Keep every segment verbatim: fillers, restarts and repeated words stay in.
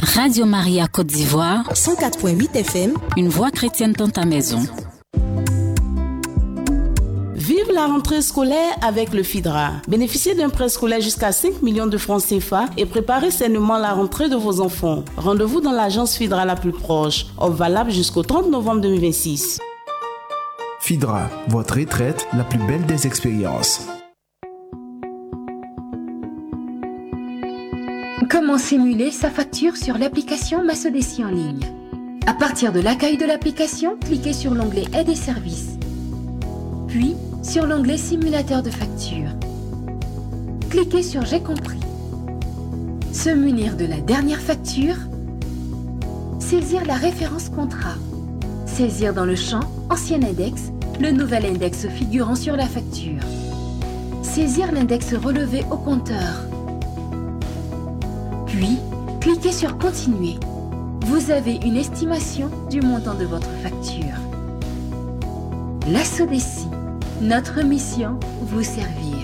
Radio Maria Côte d'Ivoire, cent quatre virgule huit F M, une voix chrétienne dans ta maison. Vive la rentrée scolaire avec le FIDRA. Bénéficiez d'un prêt scolaire jusqu'à cinq millions de francs C F A et préparez sainement la rentrée de vos enfants. Rendez-vous dans l'agence FIDRA la plus proche. Offre valable jusqu'au trente novembre deux mille vingt-six. FIDRA, votre retraite, la plus belle des expériences. Comment simuler sa facture sur l'application Massodessi en ligne? À partir de l'accueil de l'application, cliquez sur l'onglet Aide et services. Puis, sur l'onglet Simulateur de facture. Cliquez sur J'ai compris. Se munir de la dernière facture. Saisir la référence contrat. Saisir dans le champ Ancien index le nouvel index figurant sur la facture. Saisir l'index relevé au compteur. Puis, cliquez sur Continuer. Vous avez une estimation du montant de votre facture. La Sodessi, notre mission, vous servir.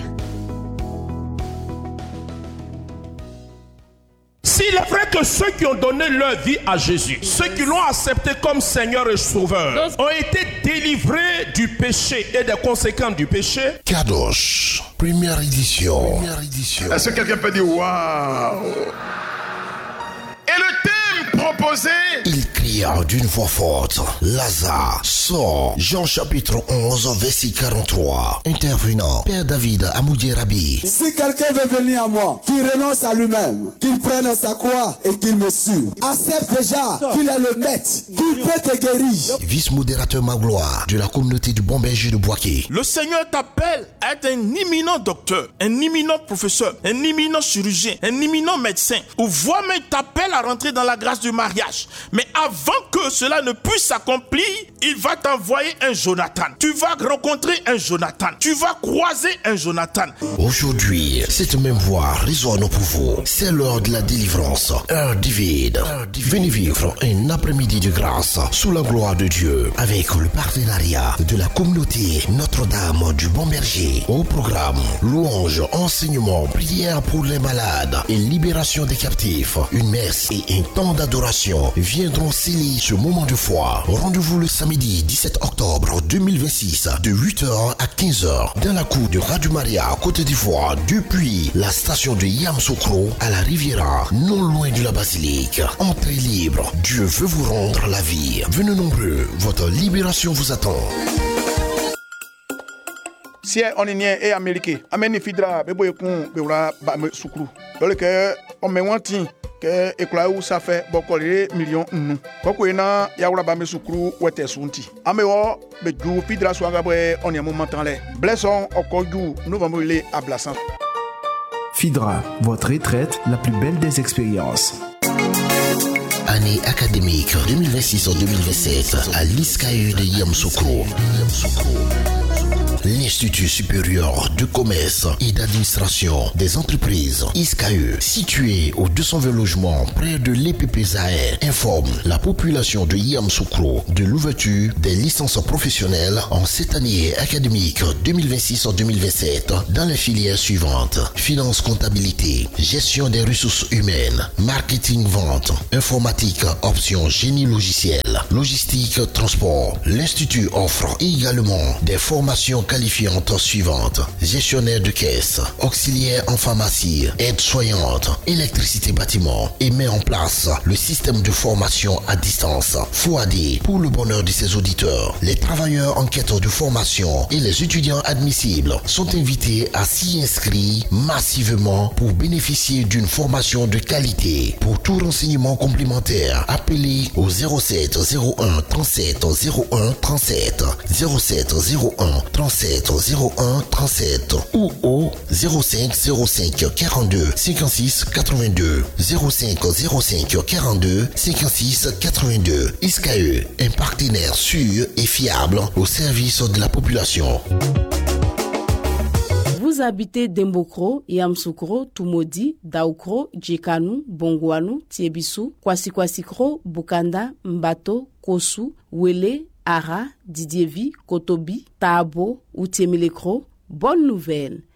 S'il est vrai que ceux qui ont donné leur vie à Jésus, ceux qui l'ont accepté comme Seigneur et Sauveur, ont été délivrés du péché et des conséquences du péché. Kadosh, première édition. Première édition. Est-ce que quelqu'un peut dire waouh? Et le thème proposé, il cria d'une voix forte, Lazare, sort. Jean chapitre onze, verset quarante-trois. Intervenant, Père David Amoudi Rabi. Si quelqu'un veut venir à moi, qu'il renonce à lui-même, qu'il prenne sa croix et qu'il me suive. Accepte déjà qu'il est le maître, qu'il peut te guérir. Vice-modérateur Magloire de la communauté du Bon Berger de Boaké. Le Seigneur t'appelle à être un imminent docteur, un imminent professeur, un imminent chirurgien, un imminent médecin. Ou voire même t'appelle à rentrer dans la grâce du mariage. Mais avant que cela ne puisse s'accomplir, il va t'envoyer un Jonathan. Tu vas rencontrer un Jonathan. Tu vas croiser un Jonathan. Aujourd'hui, cette même voix résonne pour vous. C'est l'heure de la délivrance. Heure divine. Venez vivre un après-midi de grâce sous la gloire de Dieu avec le partenariat de la communauté Notre-Dame du Bon Berger. Au programme, louange, enseignement, prière pour les malades et libération des captifs. Une messe et un temps d'adoration viendront sceller ce moment de foi. Rendez-vous le samedi dix-sept octobre deux mille vingt-six de huit heures à quinze heures dans la cour de Radio Maria Côte d'Ivoire depuis la station de Yamoussoukro à la Riviera, non loin de la basilique. Entrée libre, Dieu veut vous rendre la vie. Venez nombreux, votre libération vous attend. si on est et américain, amène fidra, bebo ekun, beura ba me soukru. Dole que on me wanti que ekula ou ça fait bokolé million nu. Koko ena ya ura ba me soukru wete sunti. Amewo be ju fidra swanga boy on est moment temps là. Blesson okoju, nous vamos aller à Blassan. FIDRA, votre retraite, la plus belle des expériences. Année académique deux mille vingt-six deux mille vingt-sept à l'I S C A E de Yamoussoukro. L'Institut supérieur de commerce et d'administration des entreprises I S C A E, situé au deux cent vingt logements près de l'E P P Zahir, informe la population de Yamoussoukro de l'ouverture des licences professionnelles en cette année académique deux mille vingt-six deux mille vingt-sept dans les filières suivantes: finance, comptabilité, gestion des ressources humaines, marketing, vente, informatique, option génie logiciel, logistique, transport. L'Institut offre également des formations qualifiantes suivantes: gestionnaire de caisse, auxiliaire en pharmacie, aide-soignante, électricité bâtiment, et met en place le système de formation à distance F O A D pour le bonheur de ses auditeurs. Les travailleurs en quête de formation et les étudiants admissibles sont invités à s'y inscrire massivement pour bénéficier d'une formation de qualité. Pour tout renseignement complémentaire, appelez au zéro sept zéro un trente-sept zéro un trente-sept, zéro sept zéro un trente-sept zéro un trente-sept ou au zéro cinq zéro cinq quarante-deux cinquante-six quatre-vingt-deux, zéro cinq zéro cinq quarante-deux cinquante-six quatre-vingt-deux. I S C A E, un partenaire sûr et fiable au service de la population. Vous habitez Dembokro, Yamoussoukro, Tumodi, Daoukro, Djekanu, Bongouanou, Tiebissou, Kwasi-Kwasikro, Bukanda, Mbato, Kossou, Wele, Ara, Didievi, Kotobi, Taabo ou Tiemilekro. Bonne nouvelle!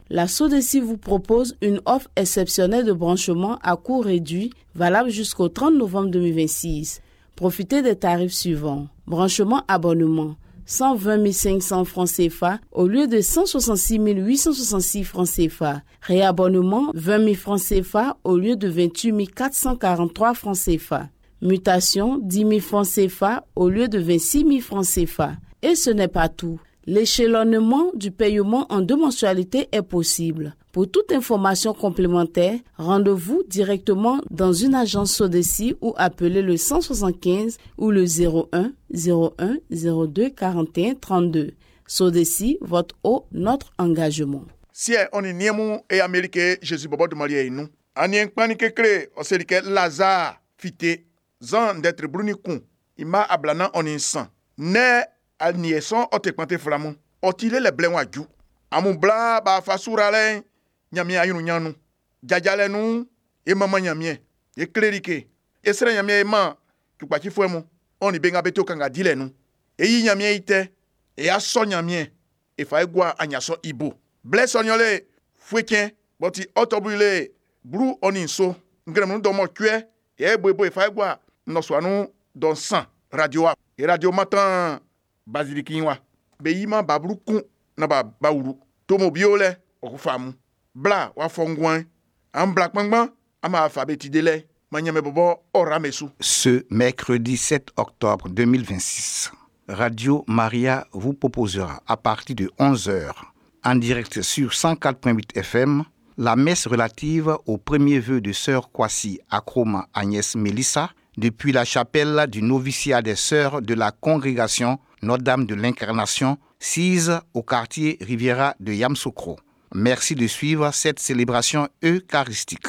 La SODECI vous propose une offre exceptionnelle de branchement à coût réduit, valable jusqu'au trente novembre deux mille vingt-six. Profitez des tarifs suivants. Branchement abonnement, cent vingt mille cinq cents francs C F A au lieu de cent soixante-six mille huit cent soixante-six francs C F A. Réabonnement, vingt mille francs C F A au lieu de vingt-huit mille quatre cent quarante-trois francs C F A. Mutation, dix mille francs C F A au lieu de vingt-six mille francs C F A. Et ce n'est pas tout. L'échelonnement du paiement en deux mensualités est possible. Pour toute information complémentaire, rendez-vous directement dans une agence SODECI ou appelez le cent soixante-quinze ou le zéro un zéro un zéro deux quarante et un trente-deux. SODECI, votre eau, notre engagement. Si on est niemu et américain, Jésus bobo de Marie et nous. On est panique cré, on sait que Lazare fité, zan d'être brunicon. Ima ablana on est sang. Ne al nieson o te kwante flamon o tile le blen waju amu bla ba fasura le nyamia ayunu nyanu jajale nu e mama nyamie e clerique e sere nyamie ma ki kwa chi fuemu oni benga beto kanga dile nu e yi nyamie ite e aso nyamie e fa egwa anyaso ibo bless onyole fuekien boti otobule bru oni so ngrem do mo tue e bobo e fa egwa no swanu don sang radio e radio matin Basilikinwa beyima babru kun na ba bauru tomo biole o famu bla wa fongwan am bla kpangban ama alphabeti dele manyame bobo oramesu. Ce mercredi sept octobre deux mille vingt-six, Radio Maria vous proposera à partir de onze heures en direct sur cent quatre virgule huit F M la messe relative au premier vœu de sœur Kwasi Akroma Agnès Mélissa depuis la chapelle du noviciat des sœurs de la congrégation Notre-Dame de l'Incarnation, sise au quartier Riviera de Yamoussoukro. Merci de suivre cette célébration eucharistique.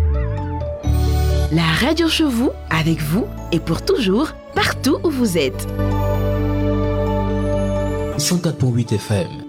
La radio chez vous, avec vous et pour toujours, partout où vous êtes. cent quatre virgule huit F M